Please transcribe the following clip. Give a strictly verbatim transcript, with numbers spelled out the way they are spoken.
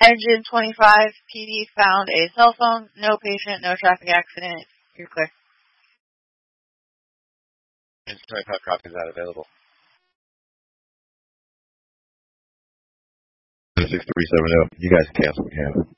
Engine twenty-five, P D found a cell phone. No patient, no traffic accident. You're clear. Engine twenty-five, copy, is that available? six three seven zero, you guys cancel, cancel.